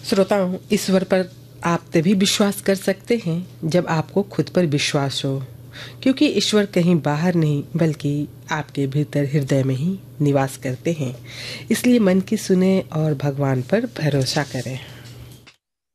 श्रोताओं, ईश्वर पर आप तभी विश्वास कर सकते हैं जब आपको खुद पर विश्वास हो, क्योंकि ईश्वर कहीं बाहर नहीं बल्कि आपके भीतर हृदय में ही निवास करते हैं। इसलिए मन की सुने और भगवान पर भरोसा करें।